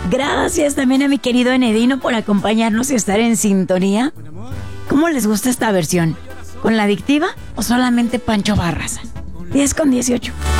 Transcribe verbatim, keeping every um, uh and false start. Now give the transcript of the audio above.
Gracias también a mi querido Enedino por acompañarnos y estar en sintonía. ¿Cómo les gusta esta versión? ¿Con la adictiva o solamente Pancho Barraza? diez con dieciocho.